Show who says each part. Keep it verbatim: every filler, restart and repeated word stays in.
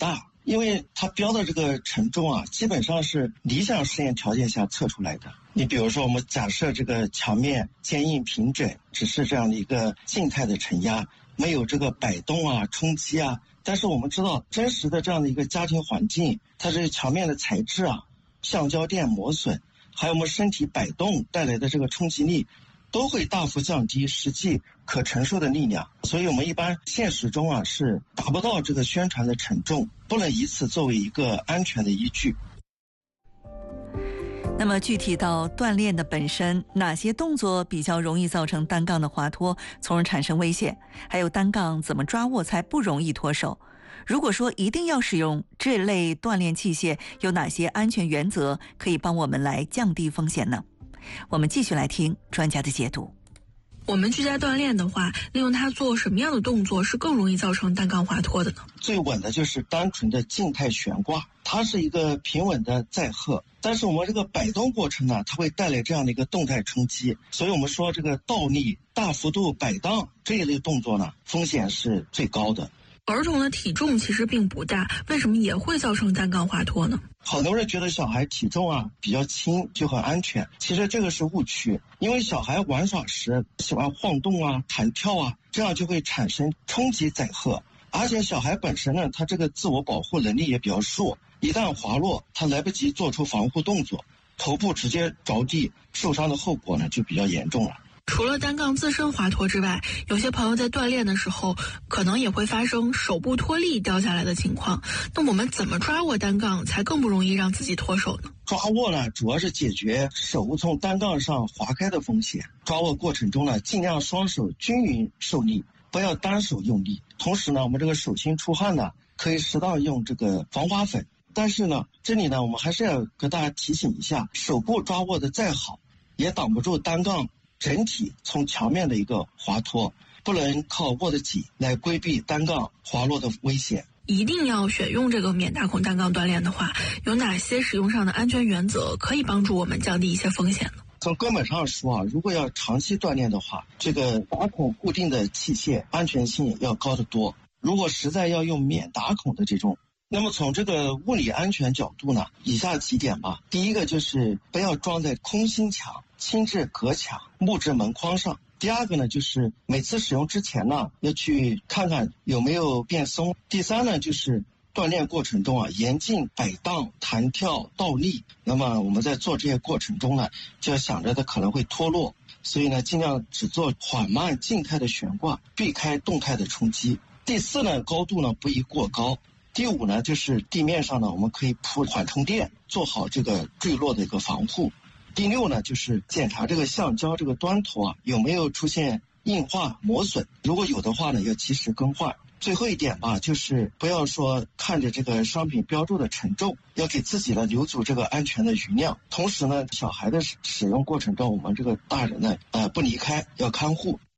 Speaker 1: 大，因为它标的这个承重啊，基本上是理想实验条件下测出来的。你比如说，我们假设这个墙面坚硬平整，只是这样的一个静态的承压，没有这个摆动啊、冲击啊。但是我们知道，真实的这样的一个家庭环境，它这个墙面的材质啊、橡胶垫磨损，还有我们身体摆动带来的这个冲击力，都会大幅降低实际可承受的力量。所以我们一般现实中啊是达不到这个宣传的承重，不能以此作为一个安全的依据。
Speaker 2: 那么具体到锻炼的本身，哪些动作比较容易造成单杠的滑脱，从而产生危险？还有单杠怎么抓握才不容易脱手？如果说一定要使用这类锻炼器械，有哪些安全原则可以帮我们来降低风险呢？我们继续来听专家的解读。
Speaker 3: 我们居家锻炼的话，利用它做什么样的动作是更容易造成单杠滑脱的呢？
Speaker 1: 最稳的就是单纯的静态悬挂，它是一个平稳的载荷，但是我们这个摆动过程呢，它会带来这样的一个动态冲击，所以我们说这个倒立、大幅度摆荡这一类动作呢，风险是最高的。
Speaker 3: 儿童的体重其实并不大，为什么也会造成单杠滑脱呢？
Speaker 1: 好多人觉得小孩体重啊比较轻就很安全，其实这个是误区。因为小孩玩耍时喜欢晃动啊、弹跳啊，这样就会产生冲击载荷。而且小孩本身呢，他这个自我保护能力也比较弱，一旦滑落，他来不及做出防护动作，头部直接着地，受伤的后果呢就比较严重了。
Speaker 3: 除了单杠自身滑脱之外，有些朋友在锻炼的时候可能也会发生手部脱力掉下来的情况。那我们怎么抓握单杠才更不容易让自己脱手呢？
Speaker 1: 抓握呢，主要是解决手从单杠上滑开的风险。抓握过程中呢，尽量双手均匀受力，不要单手用力。同时呢，我们这个手心出汗呢，可以适当用这个防滑粉。但是呢，这里呢，我们还是要跟大家提醒一下，手部抓握的再好，也挡不住单杠整体从墙面的一个滑脱，不能靠握得紧来规避单杠滑落的危险。
Speaker 3: 一定要选用这个免打孔单杠锻炼的话，有哪些使用上的安全原则可以帮助我们降低一些风险呢？
Speaker 1: 从根本上说啊，如果要长期锻炼的话，这个打孔固定的器械安全性要高得多。如果实在要用免打孔的这种，那么从这个物理安全角度呢，以下几点吧。第一个就是不要装在空心墙、轻质隔墙、木质门框上。第二个呢，就是每次使用之前呢，要去看看有没有变松。第三呢，就是锻炼过程中啊，严禁摆荡、弹跳、倒立。那么我们在做这些过程中呢，就要想着它可能会脱落，所以呢，尽量只做缓慢静态的悬挂，避开动态的冲击。第四呢，高度呢不宜过高。第五呢，就是地面上呢，我们可以铺缓冲垫，做好这个坠落的一个防护。第六呢，就是检查这个橡胶这个端头啊有没有出现硬化磨损，如果有的话呢，要及时更换。最后一点吧，就是不要说看着这个商品标注的承重，要给自己呢留足这个安全的余量。同时呢，小孩的使用过程中，我们这个大人呢，呃，不离开，要看护。